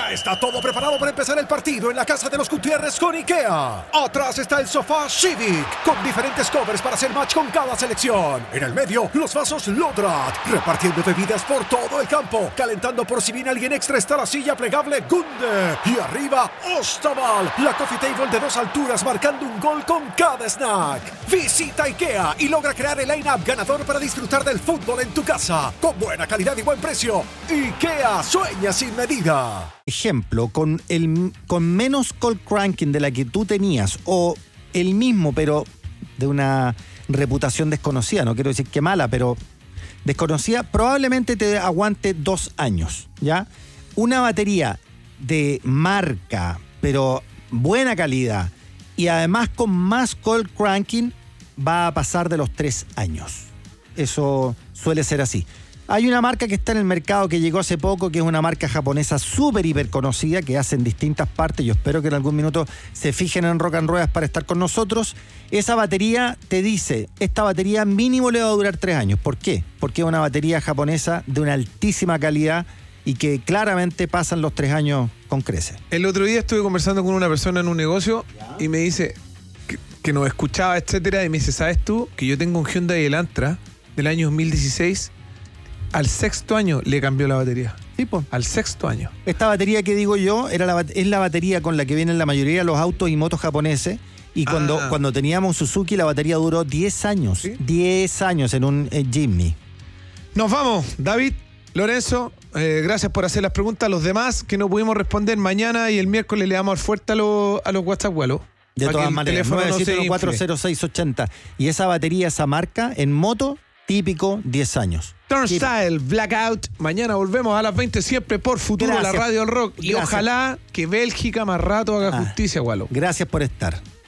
Ya está todo preparado para empezar el partido en la casa de los Gutiérrez con IKEA. Atrás está el sofá Civic, con diferentes covers para hacer match con cada selección. En el medio, los vasos Lodrat, repartiendo bebidas por todo el campo. Calentando por si viene alguien extra está la silla plegable Gunde. Y arriba, Ostaval, la coffee table de 2 alturas marcando un gol con cada snack. Visita IKEA y logra crear el line-up ganador para disfrutar del fútbol en tu casa. Con buena calidad y buen precio. IKEA sueña sin medida. Ejemplo, con menos cold cranking de la que tú tenías, o el mismo, pero de una reputación desconocida, no quiero decir que mala, pero desconocida, probablemente te aguante 2 años, ¿ya? Una batería de marca, pero buena calidad, y además con más cold cranking, va a pasar de los 3 años. Eso suele ser así. Hay una marca que está en el mercado que llegó hace poco, que es una marca japonesa súper hiper conocida, que hace en distintas partes. Yo espero que en algún minuto se fijen en Rock and Ruedas para estar con nosotros. Esa batería te dice, esta batería mínimo le va a durar 3 años. ¿Por qué? Porque es una batería japonesa de una altísima calidad y que claramente pasan los 3 años con creces. El otro día estuve conversando con una persona en un negocio y me dice que nos escuchaba, etcétera, y me dice, ¿sabes tú que yo tengo un Hyundai Elantra del año 2016? Al 6º año le cambió la batería. Sí, pues. Al 6º año. Esta batería que digo yo es la batería con la que vienen la mayoría de los autos y motos japoneses. Y cuando teníamos un Suzuki, la batería duró 10 años. ¿Sí? 10 años en un Jimny. Nos vamos, David, Lorenzo. Gracias por hacer las preguntas. Los demás que no pudimos responder, mañana y el miércoles le damos fuerte a los WhatsApp, Wallo. De todas maneras, 971-40680. Y esa batería, esa marca, en moto, típico, 10 años. Turnstile, Blackout. Mañana volvemos a las 20 siempre por Futuro, la radio del rock. Y ojalá que Bélgica más rato haga justicia, Wallo. Gracias por estar.